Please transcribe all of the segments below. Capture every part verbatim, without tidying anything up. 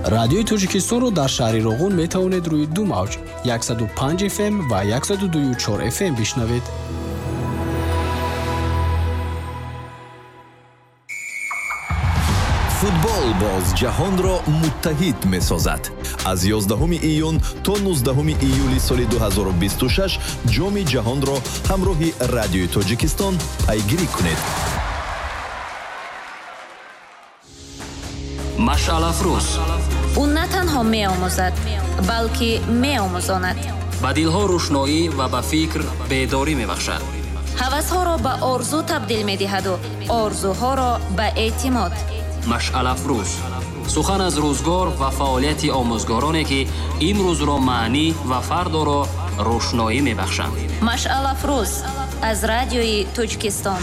радиои Тоҷикистонро дар шаҳри Роғун метавонед рӯи ду мавҷ яксад و панҷ эф эм ва яксад و دو و چهار эф эм бишнавед. футбол боз ҷаҳонро муттаҳид месозад. Аз ёздаҳуми июн то нуздаҳуми июли соли ду ҳазору бисту шаш ҷоми ҷаҳонро ҳамроҳи радиои Тоҷикистон пайгирӣ кунед. машъалафрӯз. ӯ на танҳо меомӯзад, балки меомӯзонад. ба дилҳо рӯшноӣ ва ба фикр бедорӣ мебахшад. ҳавасҳоро ба орзу табдил медиҳаду орзуҳоро ба эътимод. машъалафрӯз. сухан аз рӯзгор ва фаъолияти омӯзгороне ки имрӯзро маънӣ ва фардоро рӯшноӣ мебахшанд. машъалафрӯз аз радиои Тоҷикистон.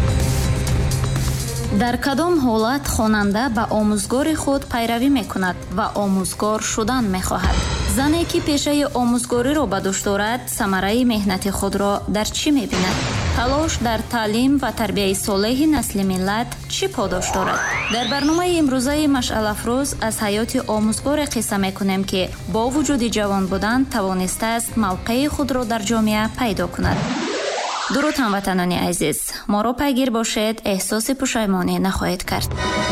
дар кадом ҳолат хонанда ба омӯзгори худ пайравӣ мекунад ва омӯзгор шудан мехоҳад? зане ки пешаи омӯзгориро ба дӯш дорад, самараи меҳнати худро дар чӣ мебинад? талош дар таълим ва тарбияи солеҳи насли миллат чӣ подош дорад? дар барномаи имрӯзаи машъалафрӯз аз ҳаёти омӯзгоре қисса мекунем ки бо вуҷуди ҷавон будан тавонистааст мавқеи худро дар ҷомеа пайдо кунад. дуруд ҳамватанони азиз, моро пайгир бошед, эҳсоси пушаймонӣ нахоҳед кард.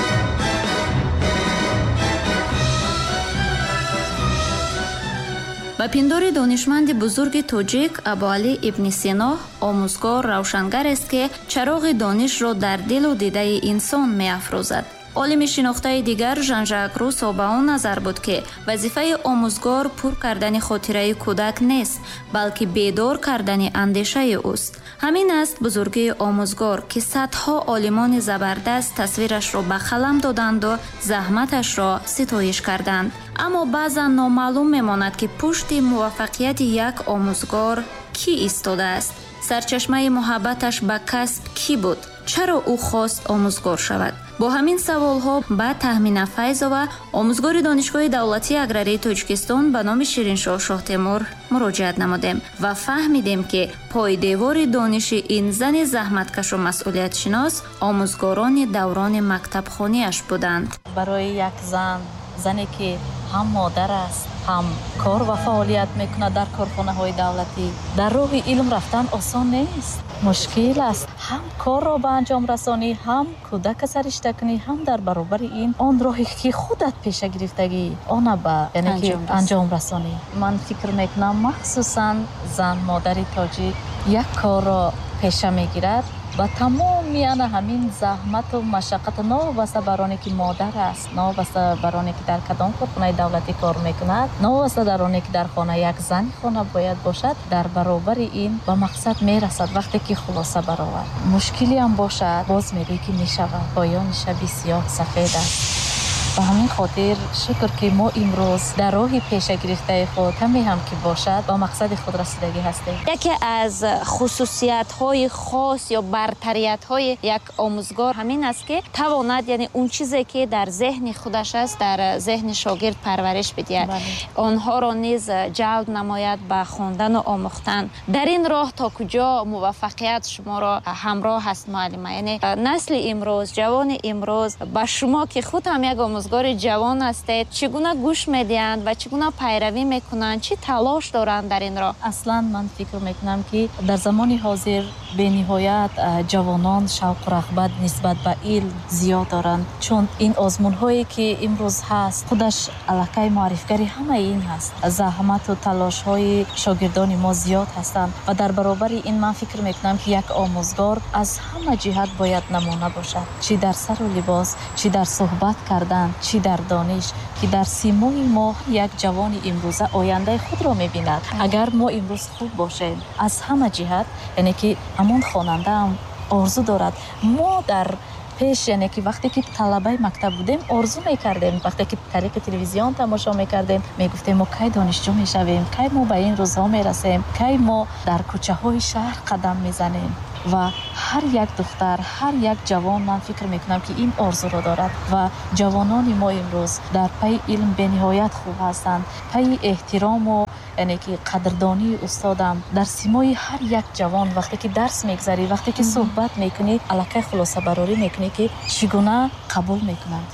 ба пиндори донишманди бузурги тоҷик Абуалӣ ибни Сино, омӯзгор равшангарест ки чароғи донишро дар дилу дидаи инсон меафрӯзад. олими шинохтаи дигар Жан-Жак Руссо ба он назар буд ки вазифаи омӯзгор пур кардани хотираи кӯдак нест, балки бедор кардани андешаи ӯст. ҳамин аст бузургии омӯзгор ки садҳо олимони забардаст тасвирашро ба қалам доданду заҳматашро ситоиш карданд. аммо баъзан номаълум мемонад ки пушти муваффақияти як омӯзгор кӣ истодааст? сарчашмаи муҳаббаташ ба касб кӣ буд? чаро ӯ хост омӯзгор шавад? бо ҳамин саволҳо ба Таҳмина Файзова, омӯзгори Донишгоҳи давлатии аграрии Тоҷикистон ба номи Шириншоҳ Шоҳтемур муроҷиат намудем ва фаҳмидем ки пойдевори дониши ин зани заҳматкашу масъулиятшинос омӯзгорони даврони мактабхониаш буданд. барои як зан, зане ки ҳам модар аст, ҳам кор ва фаъолият мекунад дар корхонаҳои давлатӣ, дар роҳи илм рафтан осон нест. мушкил аст. ҳам корро ба анҷом расонӣ, ҳам кӯдака саришта кунӣ, ҳам дар баробари ин он роҳе ки худат пеша гирифтагӣ она ба яъне ки анҷом расонӣ. ман фикр мекунам махсусан зан модари тоҷик як корро пеша мегирад ба тамоми ана ҳамин заҳмату машаққату новобаста бар оне ки модар аст, новобаста бар оне ки дар кадом корхонаи давлатӣ кор мекунад, новобаста дар оне ки дар хона як зани хона бояд бошад, дар баробари ин ба мақсад мерасад. вақте ки хулоса баровард мушкилӣ ам бошад, боз мегӯй ки мешавад. поёни шаби сиёҳ сафед аст. ба ҳамин хотир шукр ки мо имрӯз дар роҳи пеша гирифтаи худ каме ҳам ки бошад ба мақсади худ расидагӣ ҳастем. яке аз хусусиятҳои хос ё бартариятҳои як омӯзгор ҳамин аст ки тавонад яъне он чизе ки дар зеҳни худаш аст дар зеҳни шогирд парвариш бидиҳад, онҳоро низ ҷалб намояд ба хондану омӯхтан. дар ин роҳ то куҷо муваффақият шуморо ҳамроҳ аст муаллима? яъне насли имрӯз, ҷавони имрӯз ба шумо ки худ ҳам як омӯзгори ҷавон ҳастед, чӣ гуна гӯш медиҳанд ва чӣ гуна пайравӣ мекунанд, чӣ талош доранд дар ин роҳ? аслан ман фикр мекунам ки дар замони ҳозир бениҳоят ҷавонон шавқу рағбат нисбат ба илм зиёд доранд, чун ин озмунҳое ки имрӯз ҳаст худаш аллакай муаррифгари ҳамаи ин ҳаст. заҳмату талошҳои шогирдони мо зиёд ҳастанд ва дар баробари ин ман фикр мекунам ки як омӯзгор аз ҳама ҷиҳат бояд намуна бошад, чӣ дар сару либос, чӣ дар суҳбат кардан, чӣ дар дониш, ки дар симои мо як ҷавони имрӯза ояндаи худро мебинад. агар мо имрӯз хуб бошем аз ҳама ҷиҳат, яъне ки ҳамон хонандаам орзу дорад. мо дар пеш яъне ки вақте ки талабаи мактаб будем орзу мекардем, вақте ки тариқи телевизион тамошо мекардем мегуфтем мо кай донишҷӯ мешавем, кай мо ба ин рӯзҳо мерасем, кай мо дар кӯчаҳои шаҳр қадам мезанем. ва ҳар як духтар, ҳар як ҷавон ман фикр мекунам ки ин орзуро дорад ва ҷавонони мо имрӯз дар пайи илм бениҳоят хуб ҳастанд, пайи эҳтирому яъне ки қадрдонии устодам дар симои ҳар як ҷавон. вақте ки дарс мегзарӣ, вақте ки суҳбат мекунӣ, аллакай хулосабарорӣ мекунӣ ки чӣ гуна қабул мекунанд.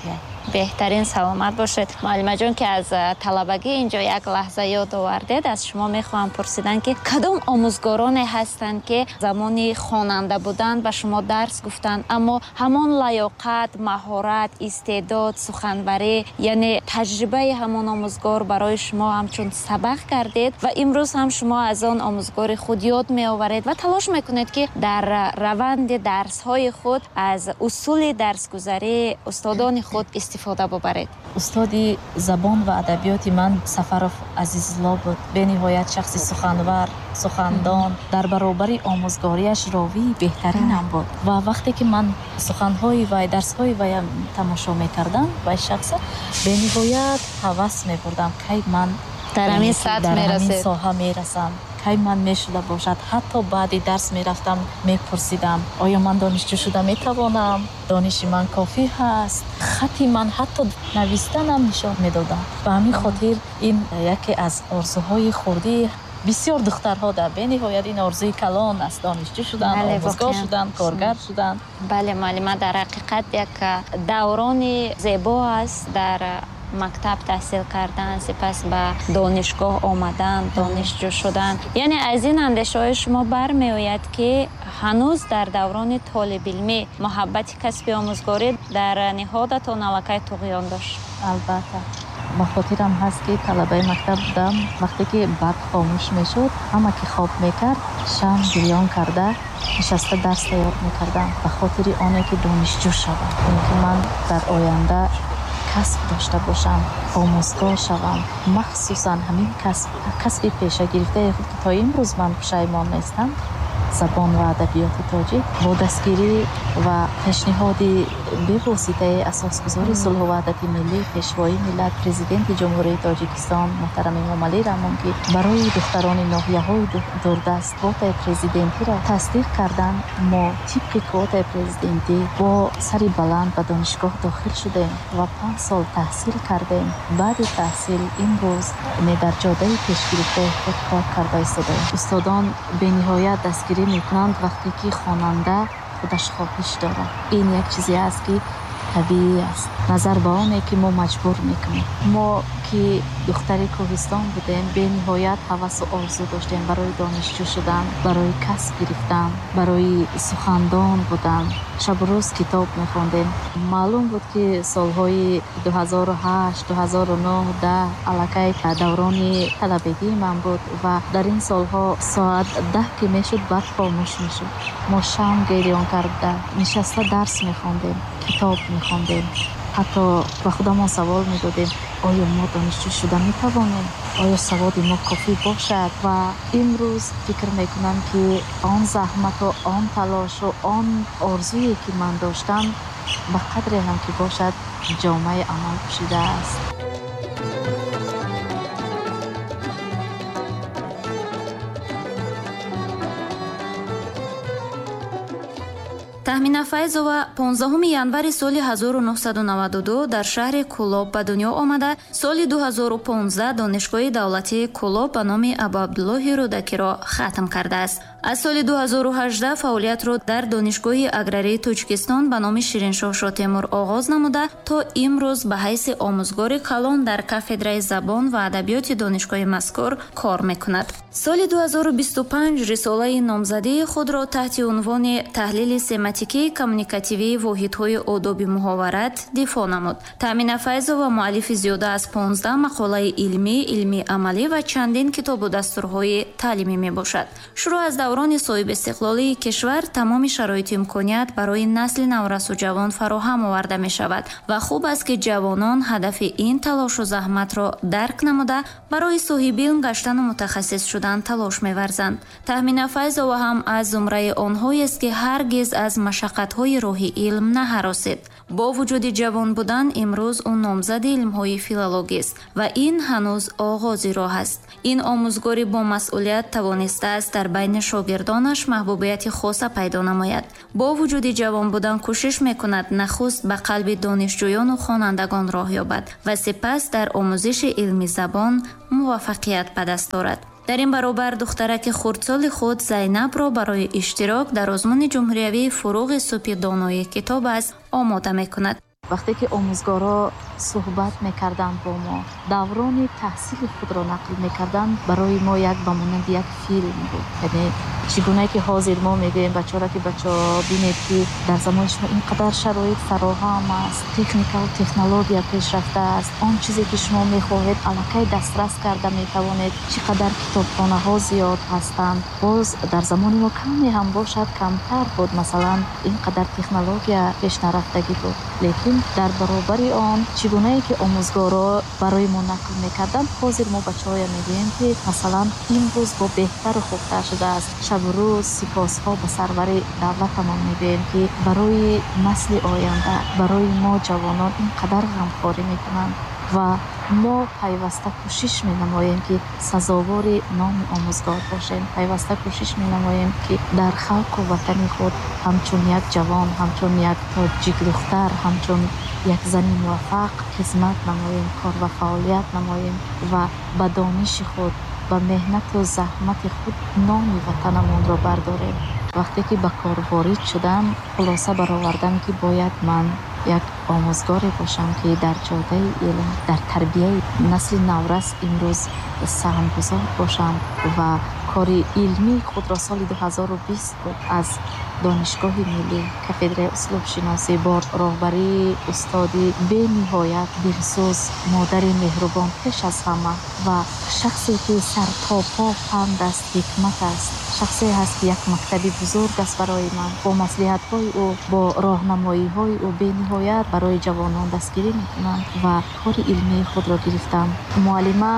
беҳтарин саломат бошед. Муаллима ҷон, ки аз талабагӣ инҷо як лаҳза ёд овардед, аз шумо мехоҳам пурсидан, ки кадом омӯзгороне ҳастанд ки замони хонанда будан ба шумо дарс гуфтанд, аммо ҳамон лаёқат, маҳорат, истеъдод, суханбарӣ, яъне таҷрибаи ҳамон омӯзгор барои шумо ҳамчун сабақ гардед ва имрӯз ҳам шумо аз он омӯзгори худ ёд меоваред ва талош мекунед, ки дар раванди дарсҳои худ аз усули дарсгузарии устодони худ истифода бубаред. устоди забон ва адабиёти ман Сафаров Азизулло буд. бениҳоят шахси суханвар, сухандон, дар баробари омӯзгориаш ровии беҳтаринам буд. ва вақте ки ман суханҳои вай, дарсҳои вайам тамошо мекардам, вай шахса бениҳоят ҳавас мебурдам, кай ман дар ҳамин сатҳ мерасед, соҳа мерасам, кай ман мешуда бошад. ҳатто баъди дарс мерафтам, мепурсидам, оё ман донишҷӯ шуда метавонам, дониши ман кофӣ ҳаст, хати ман ҳатто навистанам нишон медодам. ба ҳамин хотир ин яке аз орзуҳои хурдии бисёр духтарҳо дар бениҳоят ин орзуи калон аст, донишҷӯ шудан, омӯзгор шудан, коргар шудан. бале муаллима, дар ҳақиқат як даврони зебо аст дар мактаб таҳсил кардан, сипас ба донишгоҳ омадан, донишҷӯ шудан. яъне аз ин андешаҳои шумо бармеояд, ки ҳанӯз дар даврони толибилмӣ муҳаббати касби омӯзгорӣ дар ниҳодатон аллакай туғён дошт. албатта ба хотирам ҳаст, ки талабаи мактаб будам, вақте ки барқ хомӯш мешуд, ҳама ки хоб мекард, шам гирён карда нишаста дарс тайёр мекардам, ба хотири оне ки донишҷӯ шавам, ин ки ман дар оянда касб дошта бошам, омӯзгор шавам, махсусан ҳамин касб касби пеша гирифтаи худ, ки то имрӯз ман пушаймон нестам, забон ва адабиёти тоҷик, бо дастгирӣ ва пешниҳоди бевоситаи асосгузори сулҳу ваҳдати миллӣ, пешвои миллат, президенти ҷумҳурии Тоҷикистон муҳтарам Эмомалӣ Раҳмон, ки барои духтарони ноҳияҳои дурдаст квотаи президентиро тасдиқ карданд, мо тибқи квотаи президентӣ бо сари баланд ба донишгоҳ дохил шудем ва панҷ сол таҳсил кардем. баъди таҳсил имрӯз дар ҷодаи пешгирифтаи худ кор карда истодем. устодон бениҳоят дастгирӣ мекунанд вақте ки хонанда худаш хоҳиш дорад. ин як чизе аст, ки табиӣ аст, назар ба оне ки мо маҷбур мекунем. мо ки духтари кӯҳистон будем, бениҳоят ҳавасу орзу доштем барои донишҷӯ шудан, барои касб гирифтан, барои сухандон будан. шабу рӯз китоб мехондем. маълум буд, ки солҳои дуҳазору ҳашт, дуҳазору нӯҳ, даҳ аллакай даврони талабагии ман буд ва дар ин солҳо соат даҳ ки мешуд барқ хомӯш мешуд. мо шам гирён карда нишаста дарс мехондем, китоб мехондем. ҳатто ба худамон савол медодем, оё мо донишҷӯ шуда метавонем? оё саводи мо кофӣ бошад? ва имрӯз фикр мекунам, ки он заҳмату он талошу он орзуе ки ман доштам, ба қадре ҳам ки бошад ҷомаи амал пӯшидааст. таҳмина Файзова понздаҳуми январи соли ҳазору нуҳсаду наваду ду дар шаҳри Кӯлоб ба дунё омада, соли дуҳазору понздаҳ донишгоҳи давлатии Кӯлоб ба номи Абу Абдуллоҳи Рӯдакиро хатм кардааст. аз соли дуҳазору ҳаждаҳ фаъолиятро дар донишгоҳи аграрии Тоҷикистон ба номи Шириншоҳ Шотемур оғоз намуда, то имрӯз ба ҳайси омӯзгори калон дар кафедраи забон ва адабиёти донишгоҳи мазкур кор мекунад. соли дуҳазору бисту панҷ рисолаи номзадии худро таҳти унвони таҳлили семантикии коммуникативии воҳидҳои одоби муҳоварат дифоъ намуд. таъмина Файзова муаллифи зиёда аз понздаҳ мақолаи илмӣ, илми амалӣ ва чандин китобу дастурҳои таълимӣ мебошад. шуруъ аз даврони соҳибистиқлолии кишвар тамоми шароити имконият барои насли наврасу ҷавон фароҳам оварда мешавад ва хуб аст, ки ҷавонон ҳадафи ин талошу заҳматро дарк намуда барои соҳибилм гаштану мутахассис шудан талош меварзанд. таъмина Файзова ҳам аз зумраи онҳоест, ки ҳаргиз аз машаққатҳои роҳи илм наҳаросид. бо вуҷуди ҷавон будан имрӯз ӯ номзади илмҳои филологист ва ин ҳанӯз оғози роҳ аст. ин омӯзгори бо масъулият тавонистааст дар байни шогирдонаш маҳбубияти хоса пайдо намояд. бо вуҷуди ҷавон будан кӯшиш мекунад нахуст ба қалби донишҷӯёну хонандагон роҳ ёбад ва сипас дар омӯзиши илми забон муваффақият ба даст орад. дар ин баробар духтараки хурдсоли худ Зайнабро барои иштирок дар озмуни ҷумҳуриявии фуруғи субҳи донои китоб аст омода мекунад. вақте ки омӯзгорҳо суҳбат мекарданд бо мо, даврони таҳсили худро нақл мекарданд, барои мо як ба монанди як филм буд. яъне чӣ гуна ки ҳозир мо мегӯем бачаҳоро ки бачаҳо бинед ки дар замони шумо инқадар шароит фароҳам аст, техникаву технология пешрафта аст, он чизе ки шумо мехоҳед аллакай дастрас карда метавонед. чӣ қадар китобхонаҳо зиёд ҳастанд. боз дар замони мо каме ҳам бошад камтар буд, масалан инқадар технология пешнарафтагӣ буд. лекин дар баробари он чӣ гунае ки омӯзгорҳо барои мо нақл мекарданд, ҳозир мо бачаҳоя мегӯем ки масалан имрӯз бо беҳтару хубтар шудааст. шабу рӯз сипосҳо ба сарвари давлатамон мегӯем ки барои насли оянда, барои мо ҷавонон инқадар ғамхорӣ мекунанд ва мо пайваста кӯшиш менамоем ки сазовори номи омӯзгор бошем. пайваста кӯшиш менамоем ки дар халқу ватани худ ҳамчун як ҷавон, ҳамчун як тоҷик духтар, ҳамчун як зани муваффақ хизмат намоем, кор ва фаъолият намоем ва ба дониши худ, ба меҳнату заҳмати худ номи ватанамонро бардорем. вақте ки ба кор ворид шудам, хулоса баровардам ки бояд ман як омӯзгоре бошам ки дар ҷодаи илм, дар тарбияи насли наврас имрӯз саҳмгузор бошам ва кори илмии худро соли дуҳазору бист буд аз донишгоҳи миллӣ кафедраи услубшиносӣ бо роҳбарии устоди бениҳоят дилсӯз, модари меҳрубон пеш аз ҳама ва шахсе ки сартопо панд аст, ҳикмат аст. шахсе ҳаст ки як мактаби бузург аст барои ман. бо маслиҳатҳои ӯ, бо роҳнамоиҳои ӯ бениҳоят барои ҷавонон дастгирӣ мекунам ва кори илмии худро гирифтам. муаллима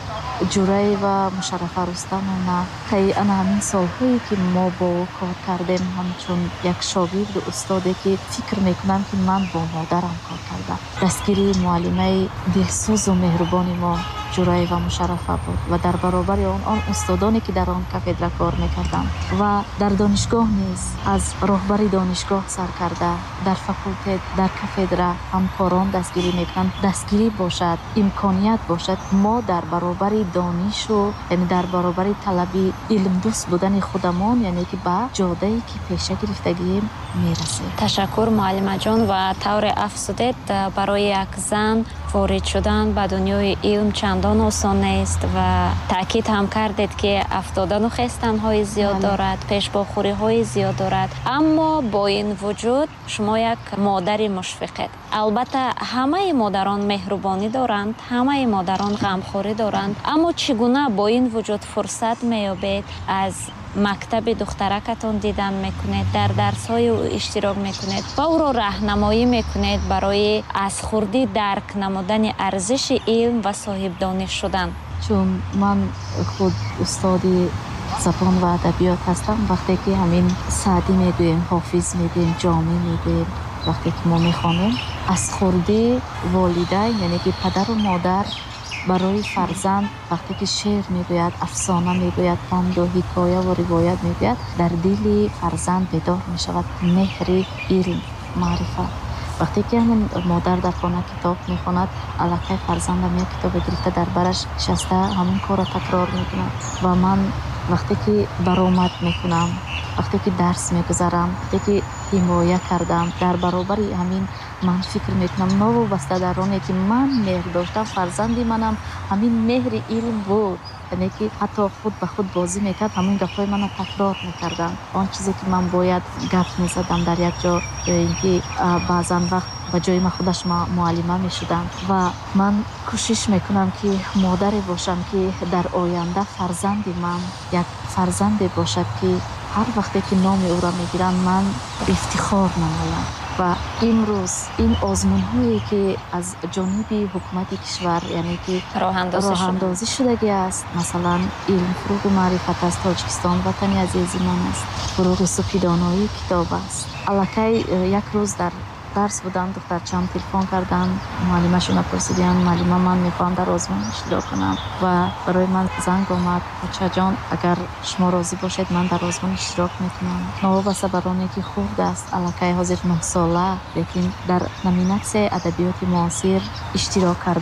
ҷураева мушаррафа рустамовна таи ана ҳамин солҳое ки мо бо ӯ кор кардем ҳамчун як шогирду устоде ки фикр мекунам ки ман бо модарам кор кардам. дастгирии муаллимаи дилсӯзу меҳрубони мо ҷураева мушаррафа буд ва дар баробари он он устодоне ки дар он кафедра кор мекарданд ва дар донишгоҳ низ аз роҳбари донишгоҳ сар карда дар факултет, дар кафедра ҳамкорон дастгирӣ мекунанд. дастгирӣ бошад, имконият бошад, мо дар баробари донишу яъне дар баробари талаби илмдӯст будани худамон, яъне ки ба ҷодае ки пеша гирифтагием мерасем. ташаккур муаллимаҷон ва тавре афзудед, барои як зан ворид шудан ба дунёи илм чандон осон нест ва таъкид ҳам кардед ки афтодану хестанҳои зиёд дорад, пешбохӯриҳои зиёд дорад. аммо бо ин вуҷуд шумо як модари мушфиқед. албатта ҳамаи модарон меҳрубонӣ доранд, ҳамаи модарон ғамхорӣ доранд, аммо чӣ гуна бо ин вуҷуд фурсат меёбед аз мактаби духтаракатон дидан мекунед, дар дарсҳои ӯ иштирок мекунед ва ӯро раҳнамоӣ мекунед барои аз хурдӣ дарк намудани арзиши илм ва соҳибдониш шудан? чун ман худ устоди забон ва адабиёт ҳастам. вақте ки ҳамин саъдӣ мегӯем, ҳофиз мегӯем, ҷомӣ мегӯем, вақте ки мо мехонем, аз хурдӣ волидайн яъне ки падару модар барои фарзанд вақте ки шеър мегӯяд, афсона мегӯяд, панду ҳикояву ривоят мегӯяд, дар дили фарзанд бедор мешавад меҳри илм, маърифат. вақте ки ҳамин модар дар хона китоб мехонад, аллакай фарзандам як китобе гирифта дар бараш нишаста ҳамин корро такрор мекунад ва ман вақте ки баромад мекунам, вақте ки дарс мегузарам, вақте ки ҳимоя кардам, дар баробари ҳамин ман фикр мекунам новобаста дар оне ки ман меҳр доштам, фарзанди манам ҳамин меҳри илм буд, яъне ки ҳатто худ ба худ бозӣ мекард, ҳамин гапҳои мана такрор мекардам. он чизе ки ман бояд гап мезадам дар як ҷо, ин ки баъзан вақт ба ҷои ман худаш муаллима мешудам ва ман кӯшиш мекунам ки модаре бошам ки дар оянда фарзанди ман як фарзанде бошад ки ҳар вақте ки номи ӯро мегирам ман ифтихор намоям. ва имрӯз ин озмунҳое ки аз ҷониби ҳукумати кишвар яъне ки роҳандозӣ шудагӣ аст, масалан илмфурӯғу маърифат аст, Тоҷикистон ватани азизи ман аст, фурӯғи субҳи доноӣ китоб аст. аллакай як рӯз дар дарс будам, духтарчам телефон кардан, муаллимашона пурсидиам, муаллима ман мехоҳам дар озмун иштирок кунам ва барои ман занг омад, бачаҷон агар шумо розӣ бошед ман дар озмун иштирок мекунам. новобаста бар оне ки хурд аст, аллакай ҳозир нӯҳ сола, лекин дар номинатсияи адабиёти муосир иштирок кардан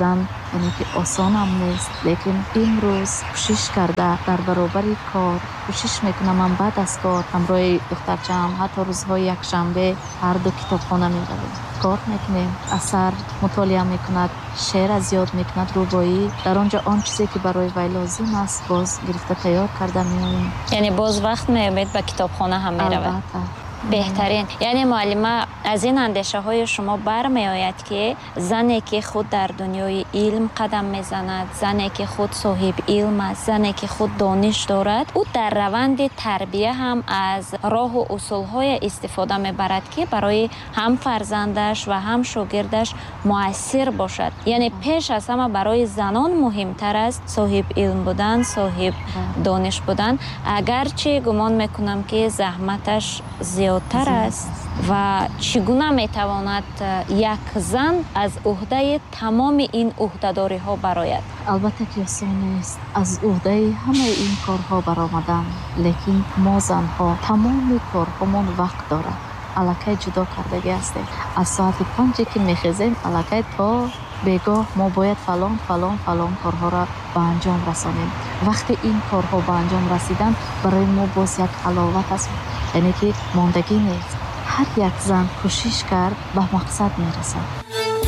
یعنی که آسان هم نیست، لیکن امروز کوشش کرده در برابر کار کوشش میکنم. من بعد از کار همراه دخترچه‌ام حتی روزهای یک شنبه هر دو کتابخانه میرویم، کار میکنیم، اثر مطالعه میکند، شعر از یاد میکند، روایی. در آنجا آن چیزی که برای وی لازم است باز گرفته تیار کرده میاییم. یعنی باز وقت میامید به کتابخانه هم میروید؟ البته بهترین. یعنی معلمه از این اندیشه های شما برمی آید که زنی که خود در دنیای علم قدم میزند، زنی که خود صاحب علم است، زنی که خود دانش دارد، او در روند تربیه هم از راه و اصول های استفاده میبرد که برای هم فرزندش و هم شاگردش مؤثر باشد. یعنی پیش از همه برای زنان مهمتر است صاحب علم بودن، صاحب دانش بودن، اگرچه گمان میکنم که زحمتش زیاد تر است. و چگونه میتواند یک زن از عهده تمام این عهده‌داری ها برآید؟ البته که آسان نیست از عهده همه این کارها برآمدن، لیکن ما زنها تمام کارهامون وقت داره. الکی جدا کردگی هستیم. از ساعت پنجی که میخیزیم الکی تا بگاه ما باید فلان فلان فلان کارها را به انجام رسانیم. وقتی این کارها به انجام رسیدن برای ما باز یک حلاوت است، یعنی که ماندگی نیست. هر یک زن کوشش کرد به مقصد میرسد.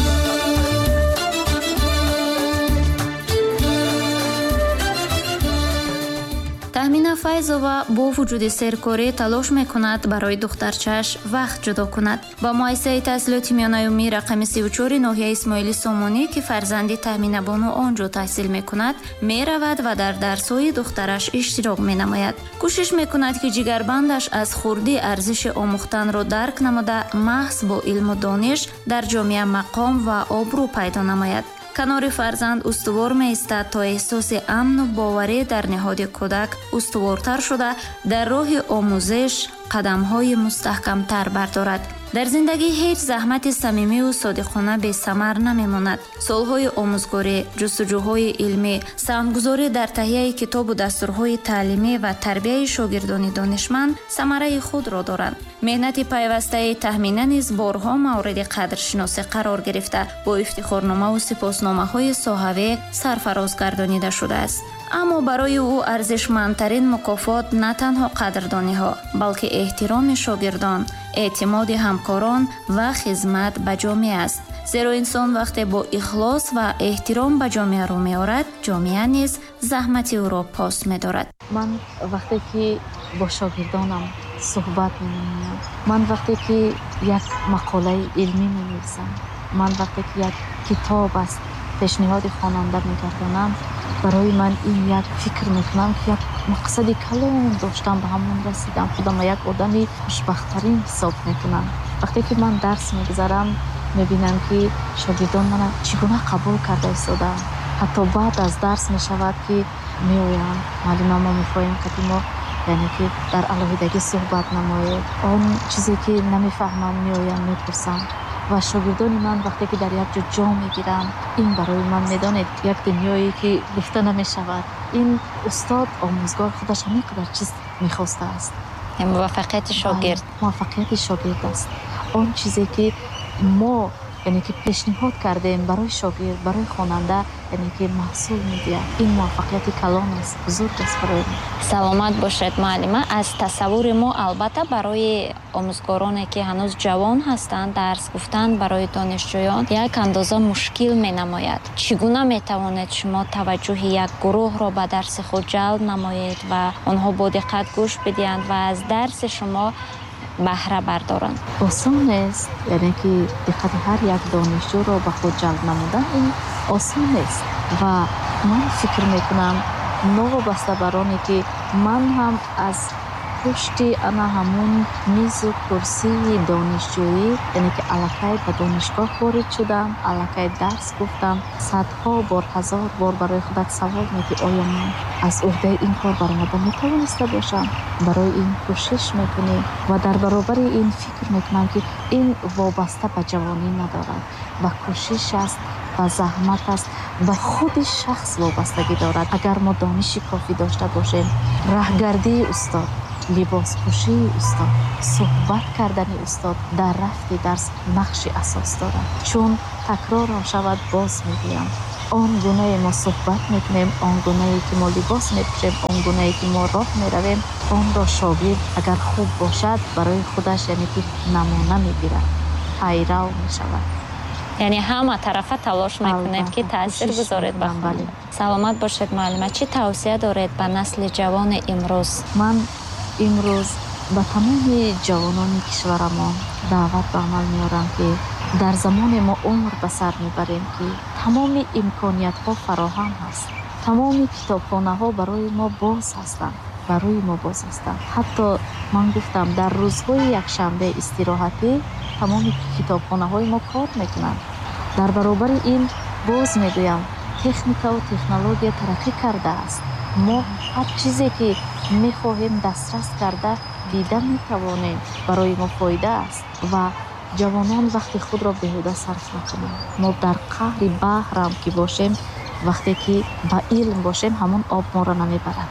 تهمینا فیضова бо вуҷуди серкорӣ талош мекунад барои духтарчааш вақт ҷудо кунад. ба муассисаи таҳсилоти миёнаюмии рақами си чори ноҳияи Исмоили Сомонӣ ки фарзанди Таҳминабону он ҷо таҳсил мекунад, меравад ва дар дарсҳои духтараш иштирок менамояд. кӯшиш мекунад ки ҷигарбандаш аз хурдӣ арзиши омӯхтанро дарк намуда маҳз бо илму дониш дар ҷомеа мақом ва обрӯ пайдо намояд. канори фарзанд устувор меистад то эҳсоси амну боварӣ дар ниҳоди кӯдак устувортар шуда дар роҳи омӯзиш қадамҳои мустаҳкамтар бардорад. дар зиндагӣ ҳеҷ заҳмати самимию содиқона бесамар намемонад. солҳои омӯзгорӣ, ҷустуҷӯҳои илмӣ, саҳмгузорӣ дар таҳияи китобу дастурҳои таълимӣ ва тарбияи шогирдони донишманд самараи худро доранд. меҳнати пайвастаи Таҳмина низ борҳо мавриди қадршиносӣ қарор гирифта бо ифтихорномаву сипосномаҳои соҳавӣ сарфароз гардонида шудааст. аммо барои ӯ арзишмандтарин мукофот на танҳо қадрдониҳо, балки эҳтироми шогирдон, эътимоди ҳамкорон ва хизмат ба ҷомеа аст. зеро инсон вақте бо ихлос ва эҳтиром ба ҷомеа рӯ меорад, ҷомеа низ заҳмати ӯро пос медорад. ман вақте ки бо шогирдонам суҳбат менамоям, ман вақте ки як мақолаи илмӣ менависам, ман вақте ки як китоб аст пешниҳоди хонанда мегардонам, барои ман ин як фикр мекунам ки як мақсади калон доштам, ба ҳамон расидам, худама як одами хушбахттарин ҳисоб мекунам. вақте ки ман дарс мегузарам мебинам ки шогирдон мана чӣ гуна қабул карда истодаам. ҳатто баъд аз дарс мешавад ки меоям маълима мо мехоҳем ки мо яъне ки дар алоҳидагӣ суҳбат намоед. он чизе ки намефаҳмам меоям мепурсам. ва шогирдони ман вақте ки дар як ҷо ҷо мегирам, ин барои ман медонед як дунёе ки гуфта намешавад. ин устод омӯзгор худаш ҳамин қадар чиз мехостааст. муваффақияти шогирд муваффақияти шогирд аст. он чизе ки мо яъне ки пешниҳод кардем барои шогирд, барои хонанда, яъне ки маҳсул медиҳад. ин муваффақияти калон аст, бузург аст барои мо. саломат бошед муаллима. аз тасаввури мо албатта барои омӯзгороне ки ҳанӯз ҷавон ҳастанд, дарс гуфтан барои донишҷӯён як андоза мушкил менамояд. чӣ гуна метавонед шумо таваҷҷӯҳи як гурӯҳро ба дарси худ ҷалб намоед ва онҳо бо диққат гӯш бидиҳанд ва аз дарси шумо баҳра бардоранд? осон нест, яъне ки диққати ҳар як донишҷӯро ба худ ҷалб намудан ин осон нест. ва ман фикр мекунам новобаста бар оне ки ман ҳам аз пушти ана ҳамун мизу курсии донишҷӯӣ, яъне ки аллакай ба донишгоҳ ворид шудам, аллакай дарс гуфтам, садҳо бор, ҳазор бор барои худат савол мекӣ оё ман аз уҳдаи ин кор баромада метавониста бошам. барои ин кӯшиш мекунӣ ва дар баробари ин фикр мекунам ки ин вобаста ба ҷавонӣ надорад, ба кӯшиш аст, ба заҳмат аст, ба худи шахс вобастагӣ дорад. агар мо дониши кофӣ дошта бошем, раҳгардии устод, либоспӯшии устод, суҳбат кардани устод дар рафти дарс нақши асос дорад. Чун такрорам шавад, боз мегӯям, он гунае мо суҳбат мекунем, он гунае ки мо либос мепӯшем, он гунае ки мо роҳ меравем, онро шогирд агар хуб бошад барои худаш яъне ки намуна мегирад, пайрав мешавад. яъне ҳама тарафа талош мекунед ки таъсир гузоред ба хонда. Саломат бошед муаллима, чӣ тавсия доред ба насли ҷавони имрӯз? Ман имрӯз ба тамоми ҷавонони кишварамон даъват ба амал меорам ки дар замоне мо умр ба сар мебарем ки тамоми имкониятҳо фароҳам ҳаст, тамоми китобхонаҳо барои мо боз ҳастанд, барои мо боз ҳастанд. ҳатто ман гуфтам дар рӯзҳои якшанбе истироҳатӣ тамоми китобхонаҳои мо кор мекунанд. дар баробари ин боз мегӯям, техникаву технология тараққӣ кардааст. мо ҳар чизе ки мехоҳем дастрас карда дида метавонем, барои мо фоида аст ва ҷавонон вақти худро беҳуда сарф накунем. мо дар қаҳри баҳрам ки бошем, вақте ки ба илм бошем, ҳамон об моро намебарад.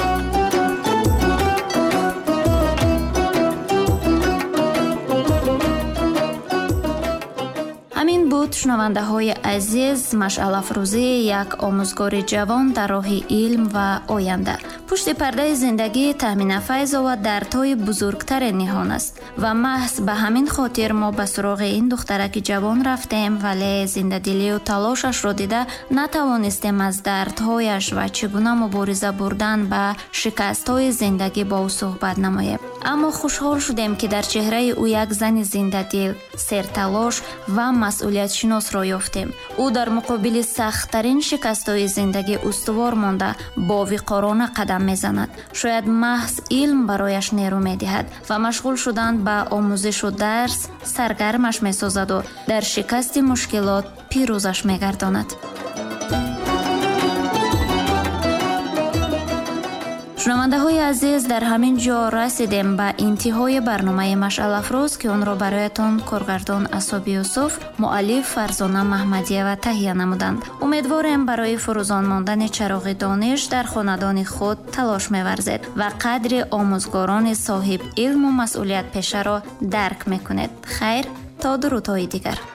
ҳамин буд шунавандаҳои азиз, машъалафрӯзии як омӯзгори ҷавон дар роҳи илм ва оянда. пушти пардаи зиндагӣ Таҳмина Файзова дардҳои бузургтаре ниҳон аст ва маҳз ба ҳамин хотир мо ба суроғи ин духтараки ҷавон рафтем, вале зиндадилию талошашро дида натавонистем аз дардҳояш ва чӣ гуна мубориза бурдан ба шикастҳои зиндагӣ бо ӯ суҳбат намоем. аммо хушҳол шудем ки дар чеҳраи ӯ як зани зиндадил, серталош ва масъулиятшиносро ёфтем. ӯ дар муқобили сахттарин шикастҳои зиндагӣ устувор монда бо виқорона қадам мезанад. шояд маҳз илм барояш нерӯ медиҳад ва машғул шудан ба омӯзишу дарс саргармаш месозаду дар шикасти мушкилот пирӯзаш мегардонад. шунавандаҳои азиз, дар ҳамин ҷо расидем ба интиҳои барномаи Машъалафрӯз ки онро бароятон коргардон Асоби Юсуф, муаллиф Фарзона Маҳмадиева таҳия намуданд. умедворем барои фурӯзон мондани чароғи дониш дар хонадони худ талош меварзед ва қадри омӯзгорони соҳиб илму масъулиятпешаро дарк мекунед. хайр, то дурудҳои дигар.